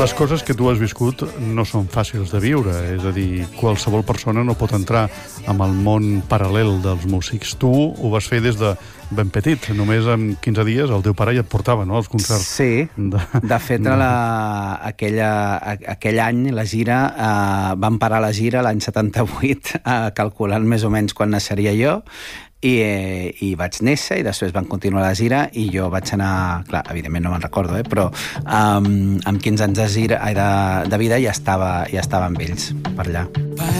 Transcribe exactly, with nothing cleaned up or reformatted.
les coses que tu has viscut no són fàcils de viure, és a dir, qualsevol persona no pot entrar en el món paral·lel dels músics. Tu ho vas fer des de ben petit, només en quinze dies el teu pare ja et portava, no?, als concerts. Sí, de, de fet, de... La, aquella, aquell any, la gira, eh, vam parar la gira l'any setanta-vuit, eh, calculant més o menys quan naixeria jo, i, eh, i vaig néixer, i després van continuar la gira, i jo vaig anar, clar, evidentment no me'n recordo, eh, però um, amb quinze anys de, gira, de, de vida ja estava, ja estava amb ells per allà.